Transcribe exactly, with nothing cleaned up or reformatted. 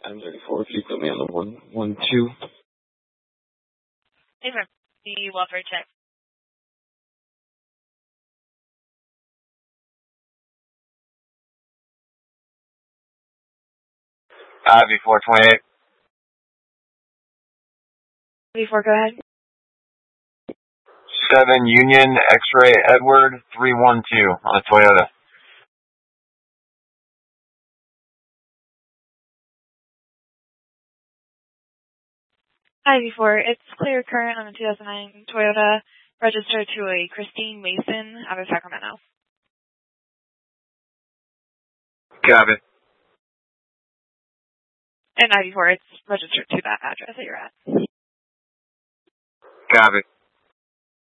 I'm thirty-four. If you put me on the one, one, two. Hey, for the welfare check. Ivy four twenty-eight. Before, go ahead. seven Union X-Ray Edward three one two on a Toyota. Hi, before. It's clear current on the two thousand nine Toyota, registered to a Christine Mason out of Sacramento. Copy. And I before, it's registered to that address that you're at. Copy.